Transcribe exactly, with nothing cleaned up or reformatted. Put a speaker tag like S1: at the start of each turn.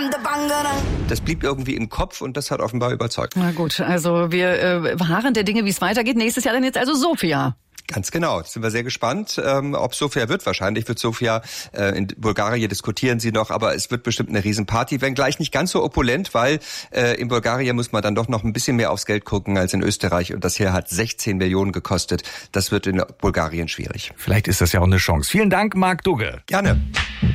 S1: Das blieb irgendwie im Kopf und das hat offenbar überzeugt.
S2: Na gut, also wir äh, harren der Dinge, wie es weitergeht. Nächstes Jahr dann jetzt also Sofia.
S1: Ganz genau. Jetzt sind wir sehr gespannt, ähm, ob Sofia wird. Wahrscheinlich wird Sofia. Äh, in Bulgarien diskutieren sie noch, aber es wird bestimmt eine Riesenparty, wenngleich nicht ganz so opulent, weil äh, in Bulgarien muss man dann doch noch ein bisschen mehr aufs Geld gucken als in Österreich. Und das hier hat sechzehn Millionen gekostet. Das wird in Bulgarien schwierig.
S3: Vielleicht ist das ja auch eine Chance. Vielen Dank, Marc Dugge.
S1: Gerne.